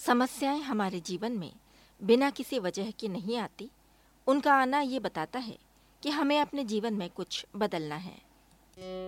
समस्याएं हमारे जीवन में बिना किसी वजह के नहीं आती। उनका आना ये बताता है कि हमें अपने जीवन में कुछ बदलना है।